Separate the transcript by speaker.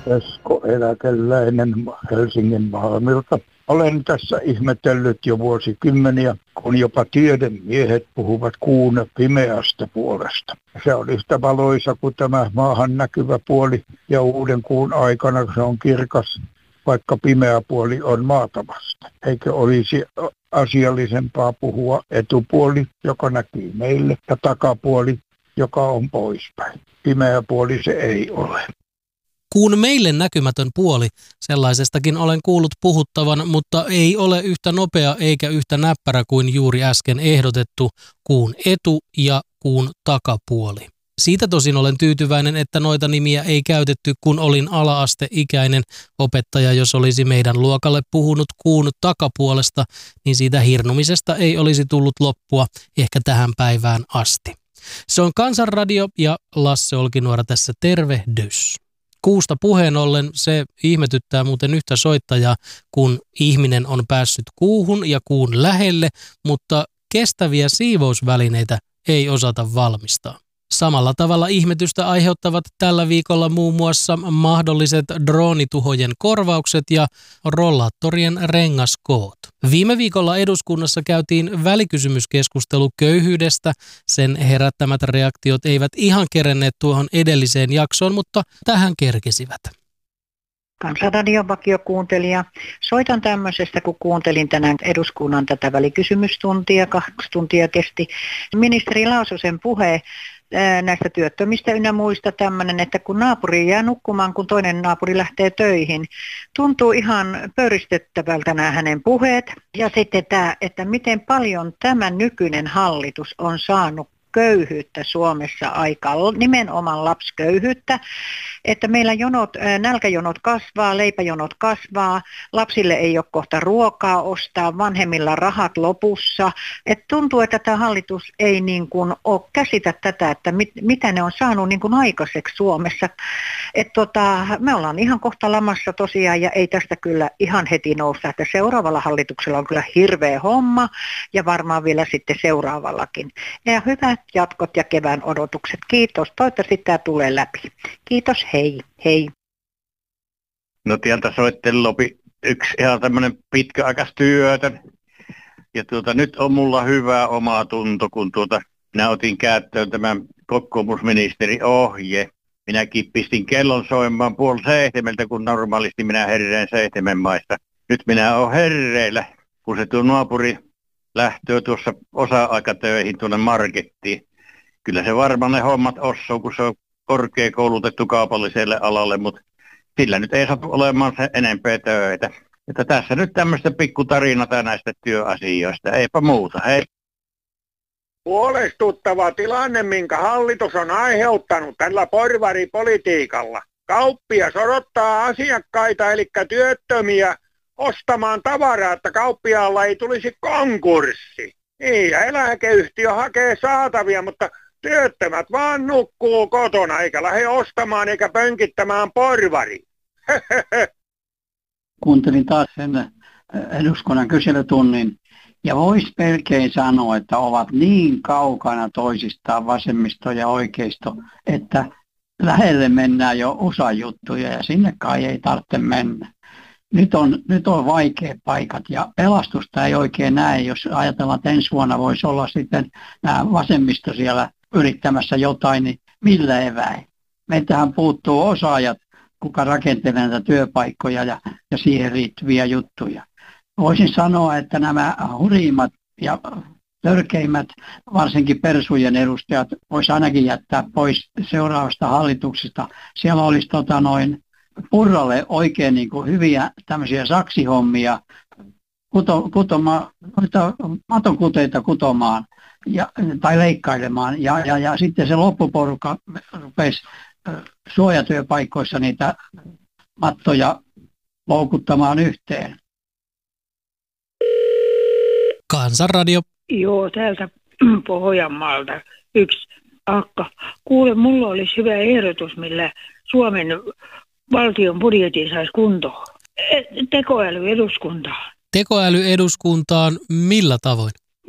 Speaker 1: Esko, eläkeläinen Helsingin Malmilta. Olen tässä ihmetellyt jo vuosikymmeniä, kun jopa tiedemiehet puhuvat kuun pimeästä puolesta. Se on yhtä valoisa kuin tämä maahan näkyvä puoli, ja uuden kuun aikana se on kirkas, vaikka pimeä puoli on maata vasta. Eikö olisi asiallisempaa puhua etupuoli, joka näkyy meille, ja takapuoli, joka on poispäin. Pimeä puoli se ei ole.
Speaker 2: Kuun meille näkymätön puoli, sellaisestakin olen kuullut puhuttavan, mutta ei ole yhtä nopea eikä yhtä näppärä kuin juuri äsken ehdotettu kuun etu- ja kuun takapuoli. Siitä tosin olen tyytyväinen, että noita nimiä ei käytetty, kun olin ala-asteikäinen opettaja. Jos olisi meidän luokalle puhunut kuun takapuolesta, niin siitä hirnumisesta ei olisi tullut loppua ehkä tähän päivään asti. Se on Kansanradio ja Lasse Olkinuora tässä tervehdys. Kuusta puheen ollen se ihmetyttää muuten yhtä soittajaa, kun ihminen on päässyt kuuhun ja kuun lähelle, mutta kestäviä siivousvälineitä ei osata valmistaa. Samalla tavalla ihmetystä aiheuttavat tällä viikolla muun muassa mahdolliset droonituhojen korvaukset ja rollaattorien rengaskoot. Viime viikolla eduskunnassa käytiin välikysymyskeskustelu köyhyydestä. Sen herättämät reaktiot eivät ihan kerenneet tuohon edelliseen jaksoon, mutta tähän kerkesivät.
Speaker 3: Kansanradion vakiokuuntelija. Soitan tämmöisestä, kun kuuntelin tänään eduskunnan tätä välikysymystuntia, 2 tuntia kesti. Ministeri Lausosen puhe näistä työttömistä ynnä muista tämmöinen, että kun naapuri jää nukkumaan, kun toinen naapuri lähtee töihin, tuntuu ihan pöyristettävältä nämä hänen puheet. Ja sitten tämä, että miten paljon tämä nykyinen hallitus on saanut köyhyyttä Suomessa aikaan, nimenomaan lapsiköyhyyttä, että meillä nälkäjonot kasvaa, leipäjonot kasvaa, lapsille ei ole kohta ruokaa ostaa, vanhemmilla rahat lopussa. Et tuntuu, että tämä hallitus ei niin kuin ole käsitä tätä, että mitä ne on saanut niin kuin aikaiseksi Suomessa. Me ollaan ihan kohta lamassa tosiaan ja ei tästä kyllä ihan heti nousta, että seuraavalla hallituksella on kyllä hirveä homma ja varmaan vielä sitten seuraavallakin. Ja hyvät jatkot ja kevään odotukset. Kiitos. Toivottavasti tämä tulee läpi. Kiitos. Hei. Hei.
Speaker 4: No tieltä soitteli Lopi yksi ihan tämmöinen pitkäaikaistyötön. Ja nyt on mulla hyvä oma tunto, kun minä otin käyttöön tämän kokoomusministeri ohje. Minäkin pistin kellon soimaan 6:30, kun normaalisti minä herreen 7 maista. Nyt minä olen herreillä, kun se tuo naapuri lähtöö tuossa osa-aikatöihin tuonne markettiin. Kyllä se varmaan ne hommat osuu, kun se on korkeakoulutettu kaupalliselle alalle, mutta sillä nyt ei saa olemaan se enempää töitä. Että tässä nyt tämmöistä pikkutarinaa näistä työasioista, eipä muuta, hei.
Speaker 5: Huolestuttava tilanne, minkä hallitus on aiheuttanut tällä porvaripolitiikalla. Kauppias odottaa asiakkaita, eli työttömiä, ostamaan tavaraa, että kauppiaalla ei tulisi konkurssi. Niin, ja eläkeyhtiö hakee saatavia, mutta työttömät vaan nukkuu kotona, eikä lähde ostamaan eikä pönkittämään porvari.
Speaker 6: Kuuntelin taas sen eduskunnan kyselytunnin, ja voisi melkein sanoa, että ovat niin kaukana toisistaan vasemmisto ja oikeisto, että lähelle mennään jo osa juttuja, ja sinne kai ei tarvitse mennä. Nyt on vaikea paikat ja pelastusta ei oikein näe, jos ajatellaan, että ensi vuonna voisi olla sitten nämä vasemmisto siellä yrittämässä jotain, niin millä eväin? Meiltähän puuttuu osaajat, kuka rakentelee näitä työpaikkoja ja siihen liittyviä juttuja. Voisin sanoa, että nämä hurjimmat ja törkeimmät, varsinkin persujen edustajat, voisi ainakin jättää pois seuraavasta hallituksesta. Siellä olisi Purralle oikein niin kuin hyviä tämmöisiä saksihommia, matonkuteita kutomaan tai leikkailemaan. Ja sitten se loppuporukka rupesi suojatyöpaikoissa niitä mattoja loukuttamaan yhteen.
Speaker 2: Kansanradio.
Speaker 7: Joo, täältä Pohjanmaalta yksi akka. Kuule, mulla olisi hyvä ehdotus, millä Suomen valtion budjetin saisi kuntoon. Tekoäly eduskuntaan.
Speaker 2: Tekoäly eduskuntaan millä tavoin?